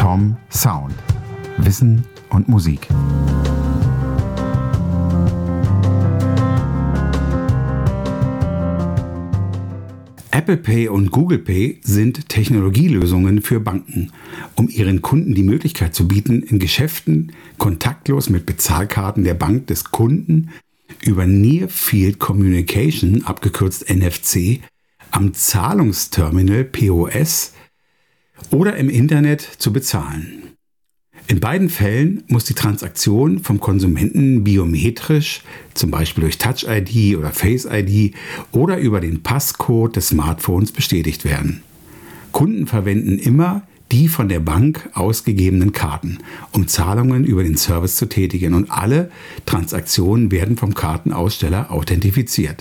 Tom Sound. Wissen und Musik. Apple Pay und Google Pay sind Technologielösungen für Banken, um ihren Kunden die Möglichkeit zu bieten, in Geschäften kontaktlos mit Bezahlkarten der Bank des Kunden über Near Field Communication, abgekürzt NFC, am Zahlungsterminal POS oder im Internet zu bezahlen. In beiden Fällen muss die Transaktion vom Konsumenten biometrisch, zum Beispiel durch Touch-ID oder Face-ID oder über den Passcode des Smartphones bestätigt werden. Kunden verwenden immer die von der Bank ausgegebenen Karten, um Zahlungen über den Service zu tätigen, und alle Transaktionen werden vom Kartenaussteller authentifiziert.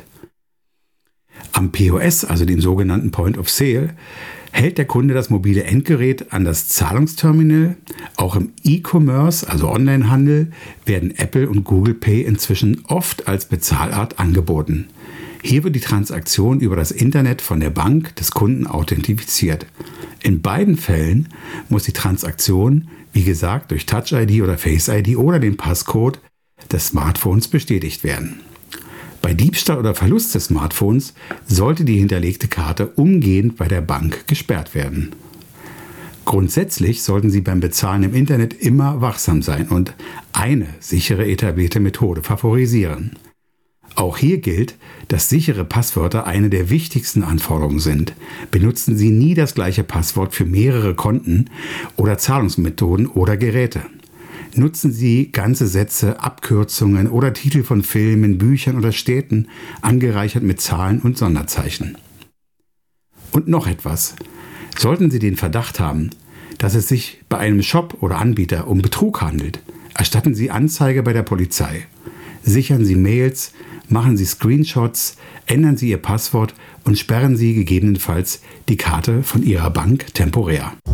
Am POS, also dem sogenannten Point of Sale, hält der Kunde das mobile Endgerät an das Zahlungsterminal. Auch im E-Commerce, also Onlinehandel, werden Apple und Google Pay inzwischen oft als Bezahlart angeboten. Hier wird die Transaktion über das Internet von der Bank des Kunden authentifiziert. In beiden Fällen muss die Transaktion, wie gesagt, durch Touch-ID oder Face-ID oder den Passcode des Smartphones bestätigt werden. Bei Diebstahl oder Verlust des Smartphones sollte die hinterlegte Karte umgehend bei der Bank gesperrt werden. Grundsätzlich sollten Sie beim Bezahlen im Internet immer wachsam sein und eine sichere etablierte Methode favorisieren. Auch hier gilt, dass sichere Passwörter eine der wichtigsten Anforderungen sind. Benutzen Sie nie das gleiche Passwort für mehrere Konten oder Zahlungsmethoden oder Geräte. Nutzen Sie ganze Sätze, Abkürzungen oder Titel von Filmen, Büchern oder Städten, angereichert mit Zahlen und Sonderzeichen. Und noch etwas. Sollten Sie den Verdacht haben, dass es sich bei einem Shop oder Anbieter um Betrug handelt, erstatten Sie Anzeige bei der Polizei. Sichern Sie Mails, machen Sie Screenshots, ändern Sie Ihr Passwort und sperren Sie gegebenenfalls die Karte von Ihrer Bank temporär.